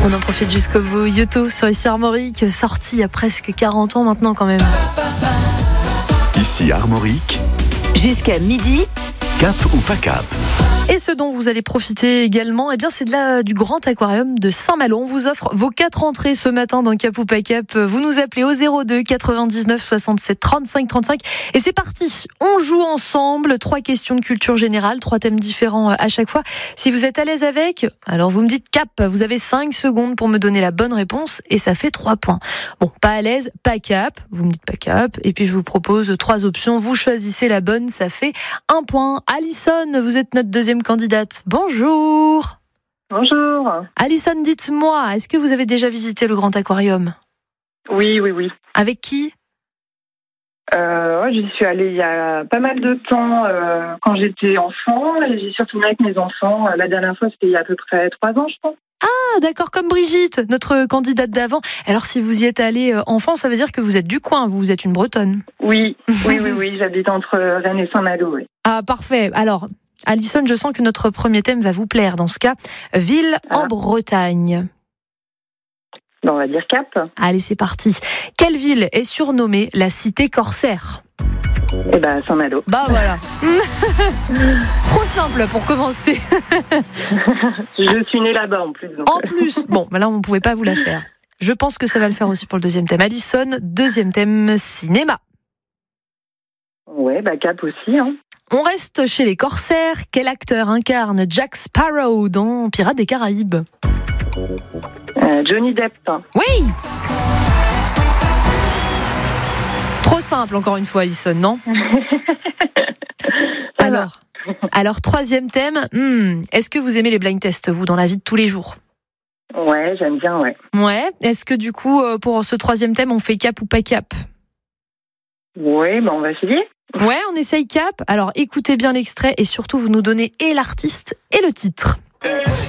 On en profite jusqu'au bout. Yoto sur Ici Armorique, sorti il y a presque 40 ans maintenant quand même. Ici Armorique, jusqu'à midi. cap ou pas cap? Et ce dont vous allez profiter également, c'est du Grand Aquarium de Saint-Malo. On vous offre vos 4 entrées ce matin dans Cap ou pas Cap. Vous nous appelez au 02 99 67 35 35. Et c'est parti. On joue ensemble. 3 questions de culture générale, 3 thèmes différents à chaque fois. Si vous êtes à l'aise avec, alors vous me dites cap. Vous avez 5 secondes pour me donner la bonne réponse et ça fait 3 points. Bon, pas à l'aise, pas cap. Vous me dites pas cap. Et puis je vous propose 3 options. Vous choisissez la bonne, ça fait 1 point. Alison, vous êtes notre deuxième candidate. Bonjour. Bonjour. Alison, dites-moi, est-ce que vous avez déjà visité le Grand Aquarium ? Oui. Avec qui ? J'y suis allée il y a pas mal de temps quand j'étais enfant et j'y suis retournée avec mes enfants. La dernière fois, c'était il y a à peu près 3 ans, je pense. Ah, d'accord, comme Brigitte, notre candidate d'avant. Alors, si vous y êtes allée enfant, ça veut dire que vous êtes du coin, vous êtes une Bretonne. Oui, j'habite entre Rennes et Saint-Malo, oui. Ah, parfait. Alors, Alison, je sens que notre premier thème va vous plaire. Dans ce cas, ville en Bretagne. On va dire Cap. Allez, c'est parti. Quelle ville est surnommée la cité corsaire ? Saint-Malo. Bah voilà. Trop simple pour commencer. Je suis née là-bas en plus. Donc. En plus, bon, là on ne pouvait pas vous la faire. Je pense que ça va le faire aussi pour le deuxième thème. Alison, deuxième thème, cinéma. Ouais, Cap aussi. Hein. On reste chez les corsaires. Quel acteur incarne Jack Sparrow dans Pirates des Caraïbes ? Johnny Depp. Oui. Trop simple encore une fois, Alison, non ? Alors, troisième thème. Est-ce que vous aimez les blind tests, vous, dans la vie de tous les jours ? Ouais, j'aime bien, ouais. Ouais. Est-ce que du coup, pour ce troisième thème, on fait cap ou pas cap ? Ouais, on va essayer. Ouais, on essaye cap. Alors, écoutez bien l'extrait et surtout, vous nous donnez et l'artiste et le titre.